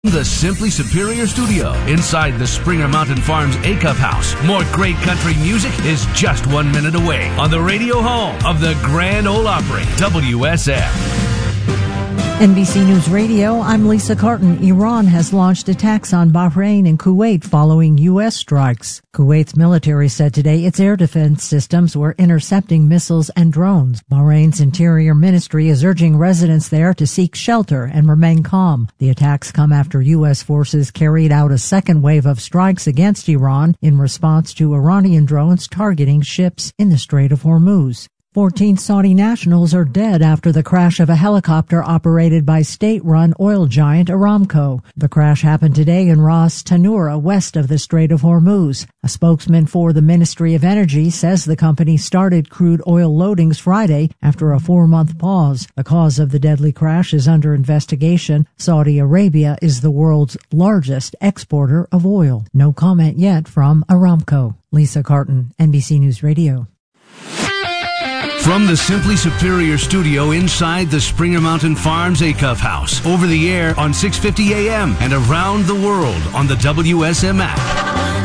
The Simply Superior Studio inside the Springer Mountain Farms Acuff House. More great country music is just 1 minute away on the radio home of the Grand Ole Opry, WSF. NBC News Radio, I'm Lisa Carton. Iran has launched attacks on Bahrain and Kuwait following U.S. strikes. Kuwait's military said today its air defense systems were intercepting missiles and drones. Bahrain's Interior Ministry is urging residents there to seek shelter and remain calm. The attacks come after U.S. forces carried out a second wave of strikes against Iran in response to Iranian drones targeting ships in the Strait of Hormuz. 14 Saudi nationals are dead after the crash of a helicopter operated by state-run oil giant Aramco. The crash happened today in Ras Tanura, west of the Strait of Hormuz. A spokesman for the Ministry of Energy says the company started crude oil loadings Friday after a 4-month pause. The cause of the deadly crash is under investigation. Saudi Arabia is the world's largest exporter of oil. No comment yet from Aramco. Lisa Carton, NBC News Radio. From the Simply Superior Studio inside the Springer Mountain Farms Acuff House. Over the air on 650 AM and around the world on the WSM app.